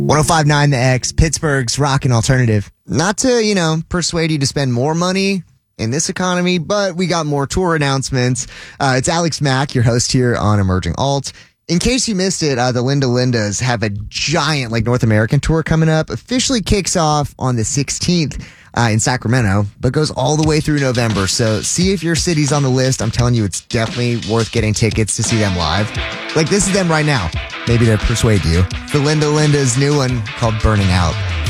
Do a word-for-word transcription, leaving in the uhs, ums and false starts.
one oh five point nine The X, Pittsburgh's rockin' alternative. Not to, you know, persuade you to spend more money in this economy, but we got more tour announcements. Uh, it's Alex Mack, your host here on Emerging Alt. In case you missed it, uh, the Linda Lindas have a giant, like, North American tour coming up. Officially kicks off on the sixteenth uh, in Sacramento, but goes all the way through November. So see if your city's on the list. I'm telling you, it's definitely worth getting tickets to see them live. Like, this is them right now. Maybe to persuade you. The Linda Linda's new one called Burning Out.